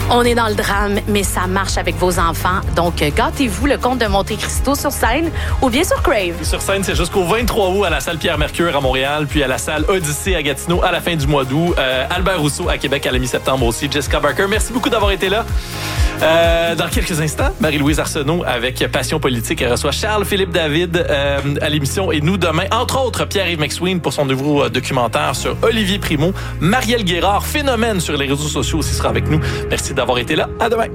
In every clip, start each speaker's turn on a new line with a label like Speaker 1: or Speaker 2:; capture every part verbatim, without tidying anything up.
Speaker 1: On est dans le drame, mais ça marche avec vos enfants. Donc, gâtez-vous le Comte de Monte Cristo sur scène ou bien sur Crave.
Speaker 2: Sur scène, c'est jusqu'au vingt-trois août à la salle Pierre-Mercure à Montréal, puis à la salle Odyssée à Gatineau à la fin du mois d'août. Euh, Albert Rousseau à Québec à la mi-septembre aussi. Jessica Barker, merci beaucoup d'avoir été là. Euh, dans quelques instants, Marie-Louise Arsenault avec Passion politique. Elle reçoit Charles-Philippe David euh, à l'émission Et nous demain. Entre autres, Pierre-Yves McSween pour son nouveau euh, documentaire sur Olivier Primo. Marielle Guérard, phénomène sur les réseaux sociaux aussi, sera avec nous. Merci d'avoir été là. À demain.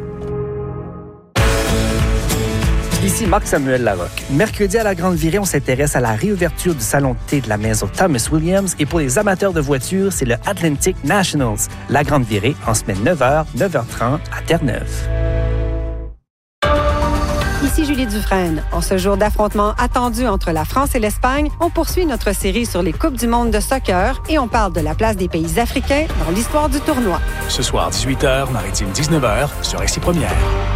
Speaker 3: Ici Marc-Samuel Larocque. Mercredi à la Grande Virée, on s'intéresse à la réouverture du salon de thé de la maison Thomas Williams. Et pour les amateurs de voitures, c'est le Atlantic Nationals. La Grande Virée, en semaine neuf heures, neuf heures trente à Terre-Neuve.
Speaker 4: Ici Julie Dufresne. En ce jour d'affrontement attendu entre la France et l'Espagne, on poursuit notre série sur les Coupes du monde de soccer et on parle de la place des pays africains dans l'histoire du tournoi.
Speaker 5: Ce soir, dix-huit heures, Maritime dix-neuf heures, sur R C Première.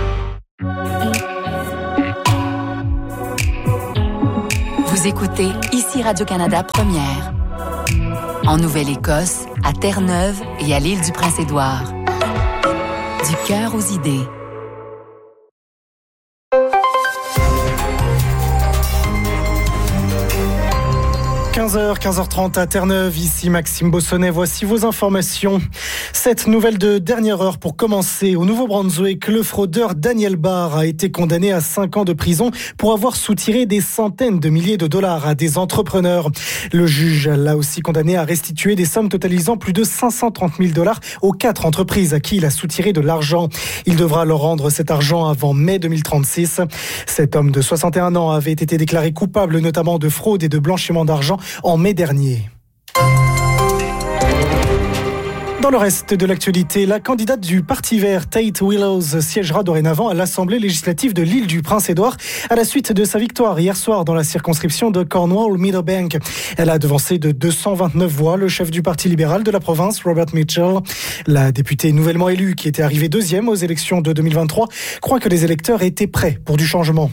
Speaker 6: Vous écoutez ici Radio-Canada Première. En Nouvelle-Écosse, à Terre-Neuve et à l'île du Prince-Édouard. Du cœur aux idées.
Speaker 7: quinze heures, quinze heures trente à Terre-Neuve, ici Maxime Bossonnet, voici vos informations. Cette nouvelle de dernière heure pour commencer. Au Nouveau-Brunswick, le fraudeur Daniel Barr a été condamné à cinq ans de prison pour avoir soutiré des centaines de milliers de dollars à des entrepreneurs. Le juge l'a aussi condamné à restituer des sommes totalisant plus de cinq cent trente mille dollars aux quatre entreprises à qui il a soutiré de l'argent. Il devra leur rendre cet argent avant mai deux mille trente-six. Cet homme de soixante et un ans avait été déclaré coupable notamment de fraude et de blanchiment d'argent en mai dernier. Dans le reste de l'actualité, la candidate du Parti vert, Tate Willows, siégera dorénavant à l'Assemblée législative de l'île du Prince-Édouard à la suite de sa victoire hier soir dans la circonscription de Cornwall-Meadowbank. Elle a devancé de deux cent vingt-neuf voix le chef du Parti libéral de la province, Robert Mitchell. La députée nouvellement élue, qui était arrivée deuxième aux élections de deux mille vingt-trois, croit que les électeurs étaient prêts pour du changement.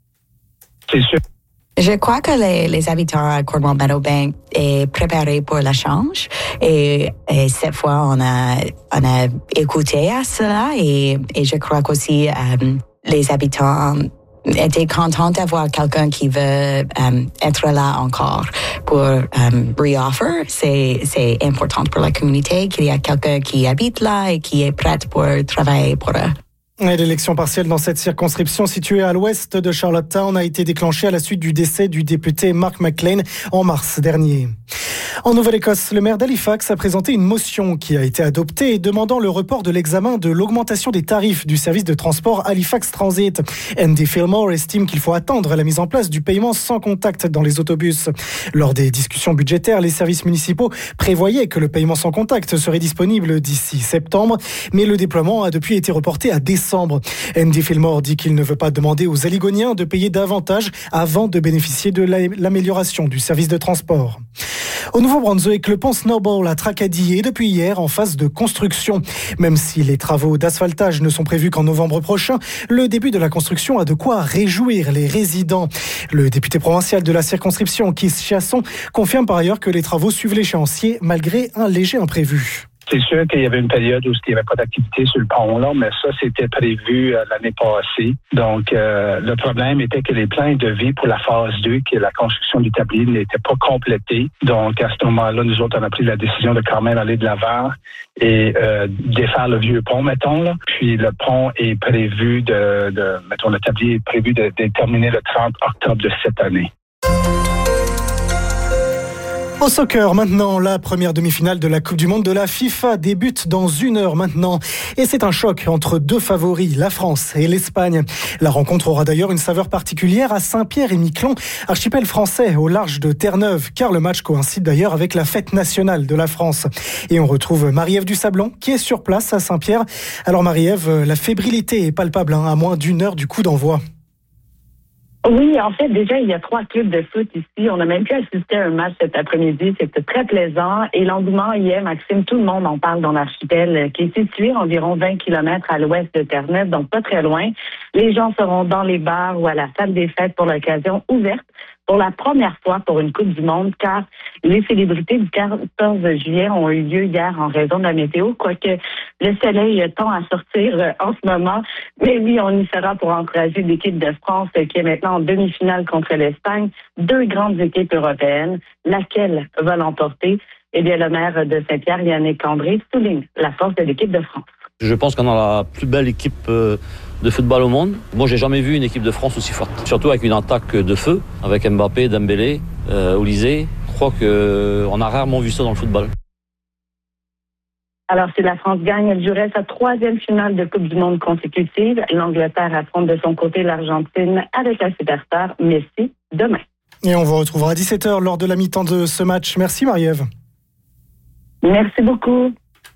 Speaker 8: C'est sûr. Je crois que les, les habitants à Cornwall-Meadowbank est préparés pour le change et, et cette fois on a on a écouté à cela et, et je crois qu'aussi euh, les habitants étaient contents d'avoir quelqu'un qui veut euh, être là encore pour euh, re-offer. C'est c'est important pour la communauté qu'il y a quelqu'un qui habite là et qui est prêt pour travailler pour eux.
Speaker 7: Et l'élection partielle dans cette circonscription située à l'ouest de Charlottetown a été déclenchée à la suite du décès du député Mark McLean en mars dernier. En Nouvelle-Écosse, le maire d'Halifax a présenté une motion qui a été adoptée demandant le report de l'examen de l'augmentation des tarifs du service de transport Halifax Transit. Andy Fillmore estime qu'il faut attendre la mise en place du paiement sans contact dans les autobus. Lors des discussions budgétaires, les services municipaux prévoyaient que le paiement sans contact serait disponible d'ici septembre, mais le déploiement a depuis été reporté à décembre. Andy Fillmore dit qu'il ne veut pas demander aux Alligoniens de payer davantage avant de bénéficier de l'amélioration du service de transport. Au Nouveau-Brunswick, le pont Snowball a tracadillé depuis hier en phase de construction. Même si les travaux d'asphaltage ne sont prévus qu'en novembre prochain, le début de la construction a de quoi réjouir les résidents. Le député provincial de la circonscription, Keith Chasson, confirme par ailleurs que les travaux suivent l'échéancier malgré un léger imprévu.
Speaker 9: C'est sûr qu'il y avait une période où il n'y avait pas d'activité sur le pont-là, mais ça, c'était prévu euh, l'année passée. Donc, euh, le problème était que les plans de vie pour la phase deux, qui est la construction du tablier, n'étaient pas complétés. Donc, à ce moment-là, nous autres, on a pris la décision de quand même aller de l'avant et euh, défaire le vieux pont, mettons. Là. Puis, le pont est prévu de, de mettons, le tablier est prévu de, de terminer le trente octobre de cette année.
Speaker 7: Au soccer, maintenant, la première demi-finale de la Coupe du Monde de la FIFA débute dans une heure maintenant. Et c'est un choc entre deux favoris, la France et l'Espagne. La rencontre aura d'ailleurs une saveur particulière à Saint-Pierre-et-Miquelon, archipel français au large de Terre-Neuve, car le match coïncide d'ailleurs avec la fête nationale de la France. Et on retrouve Marie-Ève Dusablon, qui est sur place à Saint-Pierre. Alors Marie-Ève, la fébrilité est palpable, hein, à moins d'une heure du coup d'envoi.
Speaker 10: Oui, en fait, déjà, il y a trois clubs de foot ici. On a même pu assister à un match cet après-midi. C'était très plaisant. Et l'engouement y est, Maxime, tout le monde en parle dans l'archipel, qui est situé à environ vingt kilomètres à l'ouest de Terre-Neuve, donc pas très loin. Les gens seront dans les bars ou à la salle des fêtes pour l'occasion ouverte pour la première fois pour une Coupe du Monde, car les célébrités du quatorze juillet ont eu lieu hier en raison de la météo, quoique le soleil tend à sortir en ce moment. Mais oui, on y sera pour encourager l'équipe de France qui est maintenant en demi-finale contre l'Espagne, deux grandes équipes européennes. Laquelle va l'emporter? Eh bien, le maire de Saint-Pierre, Yannick André, souligne la force de l'équipe de France.
Speaker 11: Je pense qu'on a la plus belle équipe de football au monde. Moi, j'ai jamais vu une équipe de France aussi forte. Surtout avec une attaque de feu, avec Mbappé, Dembélé, euh, Olysée. Je crois qu'on a rarement vu ça dans le football.
Speaker 10: Alors, si la France gagne, elle jouerait sa troisième finale de Coupe du Monde consécutive. L'Angleterre affronte de son côté l'Argentine avec la superstar Messi demain.
Speaker 7: Et on vous retrouvera à dix-sept heures lors de la mi-temps de ce match. Merci Marie-Ève.
Speaker 10: Merci beaucoup.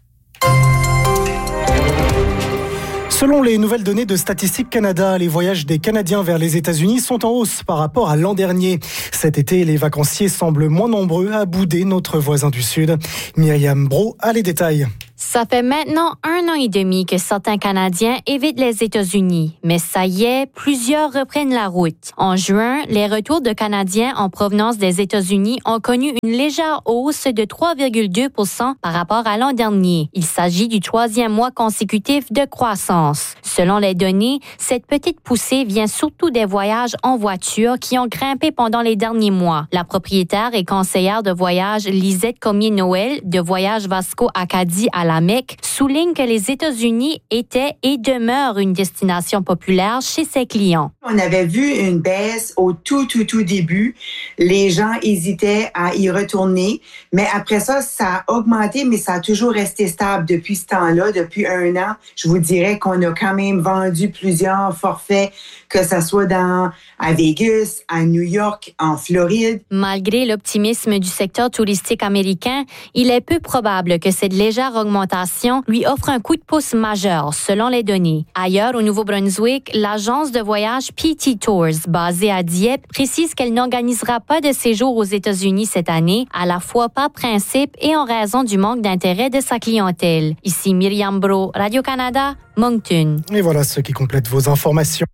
Speaker 7: Selon les nouvelles données de Statistique Canada, les voyages des Canadiens vers les États-Unis sont en hausse par rapport à l'an dernier. Cet été, les vacanciers semblent moins nombreux à bouder notre voisin du Sud. Myriam Brault a les détails.
Speaker 12: Ça fait maintenant un an et demi que certains Canadiens évitent les États-Unis, mais ça y est, plusieurs reprennent la route. En juin, les retours de Canadiens en provenance des États-Unis ont connu une légère hausse de trois virgule deux pour cent par rapport à l'an dernier. Il s'agit du troisième mois consécutif de croissance. Selon les données, cette petite poussée vient surtout des voyages en voiture qui ont grimpé pendant les derniers mois. La propriétaire et conseillère de voyage Lisette Cormier-Noël de Voyage Vasco Acadie à la Mecque souligne que les États-Unis étaient et demeurent une destination populaire chez ses clients.
Speaker 13: On avait vu une baisse au tout, tout, tout début. Les gens hésitaient à y retourner. Mais après ça, ça a augmenté, mais ça a toujours resté stable depuis ce temps-là, depuis un an. Je vous dirais qu'on a quand même vendu plusieurs forfaits, que ce soit dans, à Vegas, à New York, en Floride.
Speaker 12: Malgré l'optimisme du secteur touristique américain, il est peu probable que cette légère augmentation lui offre un coup de pouce majeur, selon les données. Ailleurs, au Nouveau-Brunswick, l'agence de voyage P T Tours, basée à Dieppe, précise qu'elle n'organisera pas de séjour aux États-Unis cette année, à la fois par principe et en raison du manque d'intérêt de sa clientèle. Ici Myriam Brault, Radio-Canada, Moncton.
Speaker 7: Et voilà ce qui complète vos informations.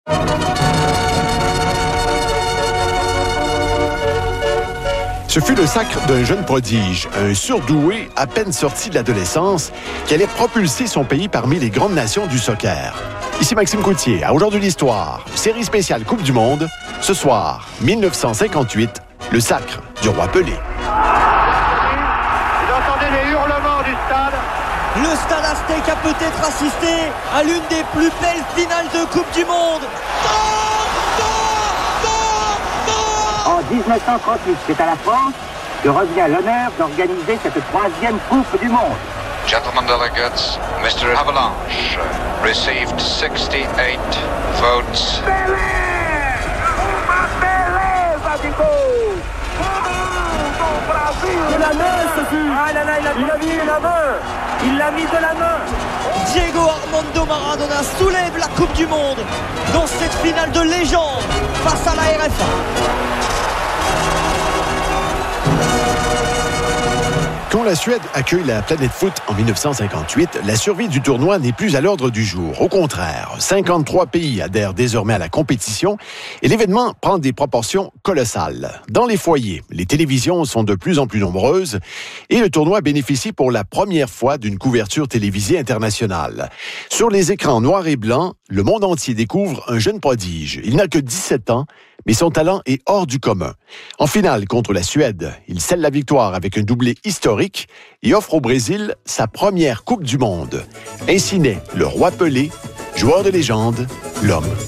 Speaker 14: Ce fut le sacre d'un jeune prodige, un surdoué à peine sorti de l'adolescence, qui allait propulser son pays parmi les grandes nations du soccer. Ici Maxime Coutier, à Aujourd'hui l'Histoire, série spéciale Coupe du Monde. Ce soir, dix-neuf cent cinquante-huit, le sacre du roi Pelé.
Speaker 15: Vous entendez les hurlements du stade.
Speaker 16: Le Stade Aztec a peut-être assisté à l'une des plus belles finales de Coupe du Monde.
Speaker 15: En dix-neuf cent trente-huit, c'est à la France que revient l'honneur d'organiser cette troisième Coupe du Monde.
Speaker 17: Gentlemen delegates, Mister Avalanche received sixty-eight votes.
Speaker 15: Pelé! Pelé, Zabico! De la main, ce fut! Ah là là, il a, il a mis la main! Il l'a mis de la main!
Speaker 16: Diego Armando Maradona soulève la Coupe du Monde dans cette finale de légende face à la R F A.
Speaker 14: Quand la Suède accueille la planète foot en dix-neuf cent cinquante-huit, la survie du tournoi n'est plus à l'ordre du jour. Au contraire, cinquante-trois pays adhèrent désormais à la compétition et l'événement prend des proportions colossales. Dans les foyers, les télévisions sont de plus en plus nombreuses et le tournoi bénéficie pour la première fois d'une couverture télévisée internationale. Sur les écrans noirs et blancs, le monde entier découvre un jeune prodige. Il n'a que dix-sept ans, mais son talent est hors du commun. En finale contre la Suède, il scelle la victoire avec un doublé historique et offre au Brésil sa première Coupe du Monde. Ainsi naît le roi Pelé, joueur de légende, l'homme